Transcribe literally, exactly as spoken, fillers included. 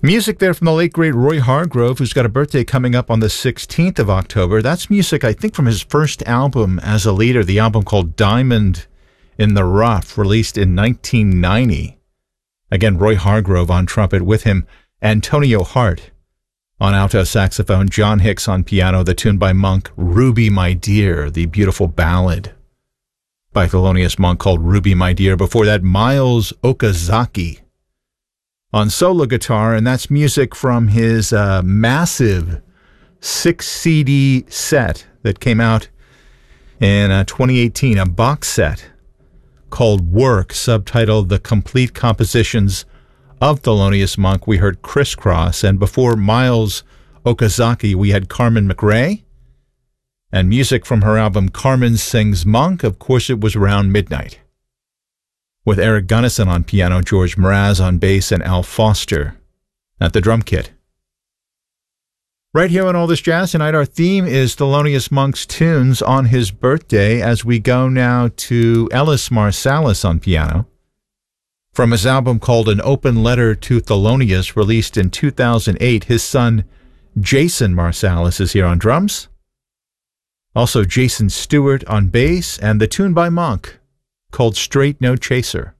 Music there from the late, great Roy Hargrove, who's got a birthday coming up on the sixteenth of October. That's music, I think, from his first album as a leader, the album called Diamond in the Rough, released in nineteen ninety. Again, Roy Hargrove on trumpet, with him Antonio Hart on alto saxophone, John Hicks on piano, the tune by Monk, Ruby My Dear, the beautiful ballad by Thelonious Monk called Ruby My Dear. Before that, Miles Okazaki on solo guitar, and that's music from his uh, massive six C D set that came out in uh, twenty eighteen, a box set called Work, subtitled The Complete Compositions of Thelonious Monk. We heard Crisscross, and before Miles Okazaki, we had Carmen McRae, and music from her album Carmen Sings Monk. Of course, it was around midnight, with Eric Gunnison on piano, George Mraz on bass, and Al Foster at the drum kit. Right here on All This Jazz tonight, our theme is Thelonious Monk's tunes on his birthday, as we go now to Ellis Marsalis on piano. From his album called An Open Letter to Thelonious, released in two thousand eight, his son Jason Marsalis is here on drums. Also Jason Stewart on bass, and the tune by Monk called Straight No Chaser.